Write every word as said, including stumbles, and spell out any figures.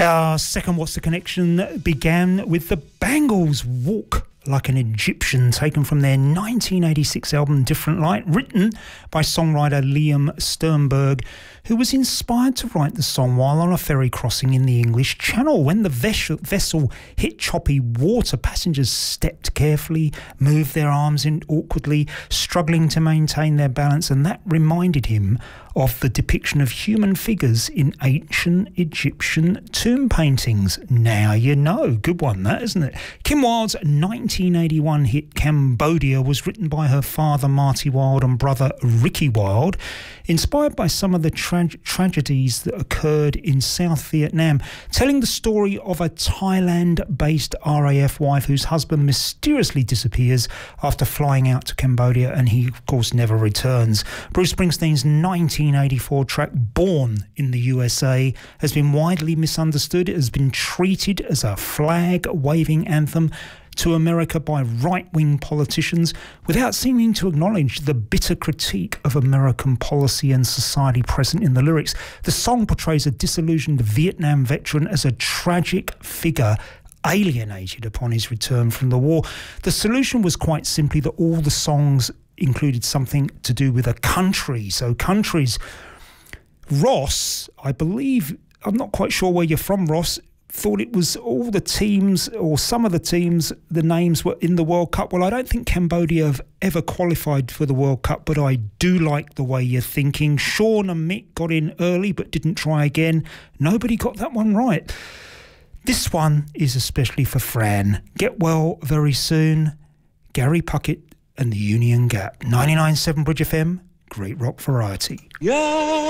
Our second What's the Connection began with the Bangles' Walk Like an Egyptian, taken from their nineteen eighty-six album Different Light, written by songwriter Liam Sternberg, who was inspired to write the song while on a ferry crossing in the English Channel. When the vessel, vessel hit choppy water, passengers stepped carefully, moved their arms in awkwardly, struggling to maintain their balance, and that reminded him of the depiction of human figures in ancient Egyptian tomb paintings. Now you know. Good one, that, isn't it? Kim Wilde's nineteen eighty-one hit Cambodia was written by her father Marty Wilde and brother Ricky Wilde, inspired by some of the tra- tragedies that occurred in South Vietnam, telling the story of a Thailand-based R A F wife whose husband mysteriously disappears after flying out to Cambodia, and he, of course, never returns. Bruce Springsteen's nineteen eighty-four track Born in the U S A has been widely misunderstood. It has been treated as a flag-waving anthem to America by right-wing politicians without seeming to acknowledge the bitter critique of American policy and society present in the lyrics. The song portrays a disillusioned Vietnam veteran as a tragic figure alienated upon his return from the war. The solution was quite simply that all the songs included something to do with a country. So countries. Ross, I believe, I'm not quite sure where you're from, Ross, thought it was all the teams or some of the teams, the names were in the World Cup. Well, I don't think Cambodia have ever qualified for the World Cup, but I do like the way you're thinking. Sean and Mick got in early but didn't try again. Nobody got that one right. This one is especially for Fran. Get well very soon. Gary Puckett and the Union Gap. ninety-nine point seven Bridge F M, great rock variety. Yeah.